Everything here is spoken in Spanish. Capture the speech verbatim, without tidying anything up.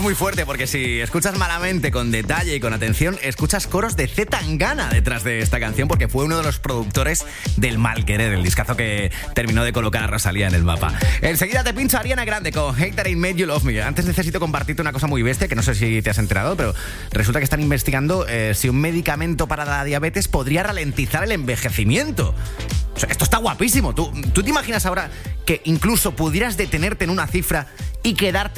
muy fuerte porque si escuchas malamente, con detalle y con atención, escuchas coros de C. Tangana detrás de esta canción porque fue uno de los productores del Mal Querer, el discazo que terminó de colocar a Rosalía en el mapa. Enseguida te pincho a Ariana Grande con Hate That Ain't Made You Love Me. Antes necesito compartirte una cosa muy bestia que no sé si te has enterado, pero resulta que están investigando eh, si un medicamento para la diabetes podría ralentizar el envejecimiento. O sea, esto está guapísimo. ¿Tú, ¿Tú te imaginas ahora que incluso pudieras detenerte en una cifra y quedarte